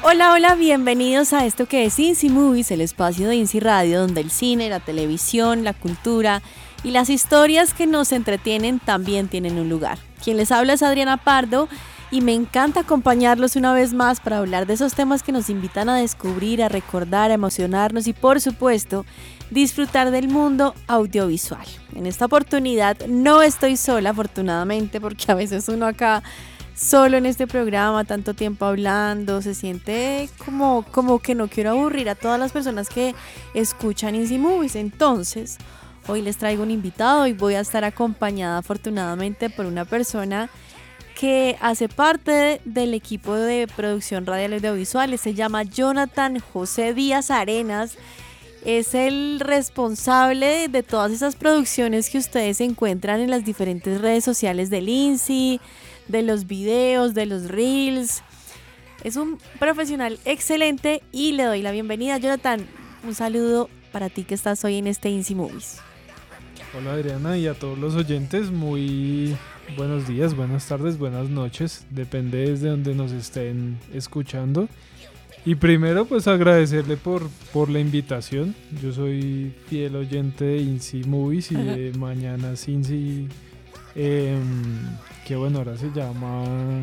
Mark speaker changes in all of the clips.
Speaker 1: Hola, hola, bienvenidos a esto que es INSI Movies, el espacio de INSI Radio, donde el cine, la televisión, la cultura y las historias que nos entretienen también tienen un lugar. Quien les habla es Adriana Pardo y me encanta acompañarlos una vez más para hablar de esos temas que nos invitan a descubrir, a recordar, a emocionarnos y por supuesto disfrutar del mundo audiovisual. En esta oportunidad no estoy sola, afortunadamente, porque a veces uno acá solo en este programa, tanto tiempo hablando, se siente como que no quiero aburrir a todas las personas que escuchan INSI Movies. Entonces, hoy les traigo un invitado y voy a estar acompañada afortunadamente por una persona que hace parte del equipo de producción radial y audiovisual. Se llama Jonathan José Díaz Arenas. Es el responsable de todas esas producciones que ustedes encuentran en las diferentes redes sociales del INSI, de los videos, de los reels. Es un profesional excelente y le doy la bienvenida. Jonathan, un saludo para ti que estás hoy en este INSI Movies.
Speaker 2: Hola Adriana, y a todos los oyentes, muy buenos días, buenas tardes, buenas noches, depende desde donde nos estén escuchando. Y primero pues agradecerle por la invitación. Yo soy fiel oyente de INSI Movies y de Mañanas INSI, que bueno, ahora se llama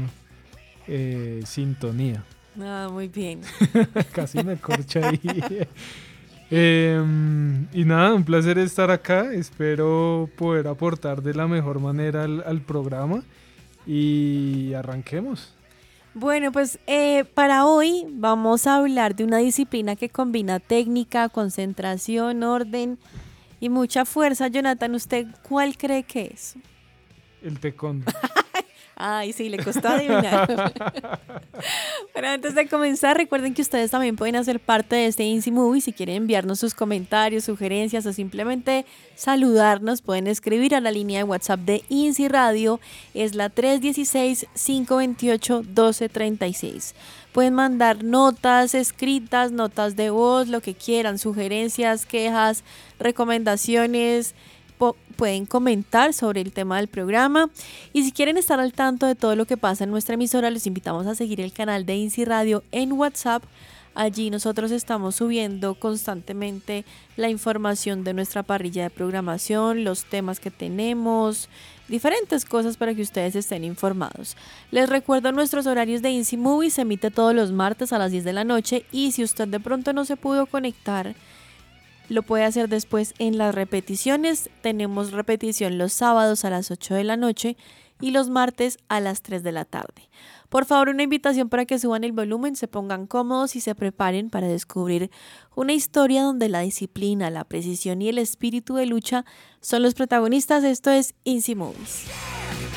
Speaker 2: Sintonía.
Speaker 1: Ah, muy bien.
Speaker 2: Casi me corcha ahí. Y nada, un placer estar acá. Espero poder aportar de la mejor manera al programa y arranquemos.
Speaker 1: Bueno, pues para hoy vamos a hablar de una disciplina que combina técnica, concentración, orden y mucha fuerza. Jonathan, ¿usted cuál cree que es?
Speaker 2: El taekwondo.
Speaker 1: Ay, sí, le costó adivinar. Pero antes de comenzar, recuerden que ustedes también pueden hacer parte de este INSI Movie. Si quieren enviarnos sus comentarios, sugerencias o simplemente saludarnos, pueden escribir a la línea de WhatsApp de INSI Radio. Es la 316-528-1236. Pueden mandar notas escritas, notas de voz, lo que quieran, sugerencias, quejas, recomendaciones. Pueden comentar sobre el tema del programa y si quieren estar al tanto de todo lo que pasa en nuestra emisora, los invitamos a seguir el canal de INSI Radio en WhatsApp. Allí nosotros estamos subiendo constantemente la información de nuestra parrilla de programación, los temas que tenemos, diferentes cosas para que ustedes estén informados. Les recuerdo nuestros horarios de INSI Movie, se emite todos los martes a las 10 de la noche y si usted de pronto no se pudo conectar, lo puede hacer después en las repeticiones. Tenemos repetición los sábados a las 8 de la noche y los martes a las 3 de la tarde. Por favor, una invitación para que suban el volumen, se pongan cómodos y se preparen para descubrir una historia donde la disciplina, la precisión y el espíritu de lucha son los protagonistas. Esto es INSI Movies.